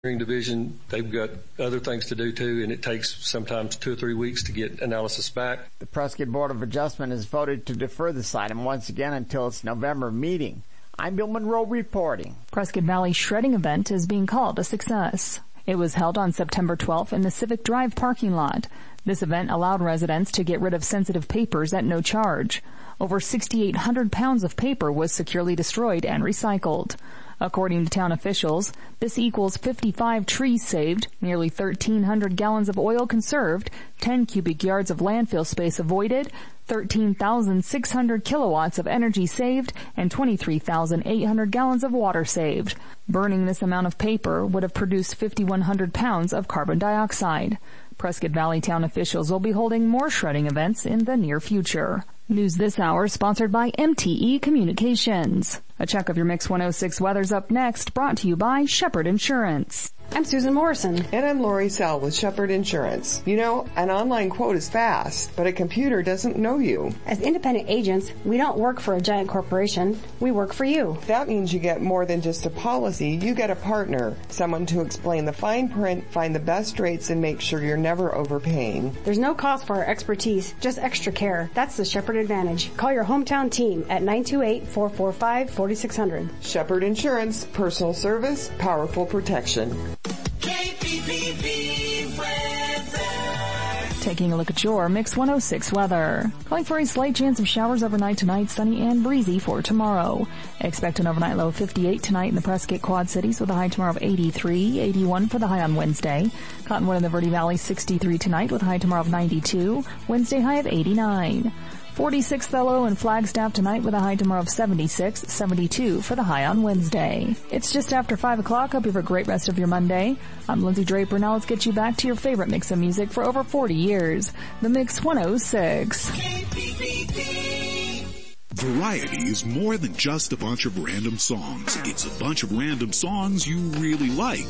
division, they've got other things to do too, and it takes sometimes 2 or 3 weeks to get analysis back. The Prescott Board of Adjustment has voted to defer this item once again until its November meeting. I'm Bill Monroe reporting. Prescott Valley shredding event is being called a success. It was held on September 12th in the Civic Drive parking lot. This event allowed residents to get rid of sensitive papers at no charge. Over 6,800 pounds of paper was securely destroyed and recycled. According to town officials, this equals 55 trees saved, nearly 1,300 gallons of oil conserved, 10 cubic yards of landfill space avoided, 13,600 kilowatts of energy saved, and 23,800 gallons of water saved. Burning this amount of paper would have produced 5,100 pounds of carbon dioxide. Prescott Valley town officials will be holding more shredding events in the near future. News this hour sponsored by MTE Communications. A check of your Mix 106 weather's up next, brought to you by Shepherd Insurance. I'm Susan Morrison. And I'm Lori Sell with Shepherd Insurance. You know, an online quote is fast, but a computer doesn't know you. As independent agents, we don't work for a giant corporation. We work for you. That means you get more than just a policy. You get a partner, someone to explain the fine print, find the best rates, and make sure you're never overpaying. There's no cost for our expertise, just extra care. That's the Shepherd Advantage. Call your hometown team at 928-445-4600. Shepherd Insurance, personal service, powerful protection. KPPV weather. Taking a look at your Mix 106 weather. Calling for a slight chance of showers overnight tonight, sunny and breezy for tomorrow. Expect an overnight low of 58 tonight in the Prescott Quad Cities with a high tomorrow of 83, 81 for the high on Wednesday. Cottonwood in the Verde Valley 63 tonight with a high tomorrow of 92, Wednesday high of 89. 46 the low in Flagstaff tonight with a high tomorrow of 76, 72 for the high on Wednesday. It's just after 5 o'clock. Hope you have a great rest of your Monday. I'm Lindsay Draper. Now let's get you back to your favorite mix of music for over 40 years. The Mix 106. Variety is more than just a bunch of random songs. It's a bunch of random songs you really like.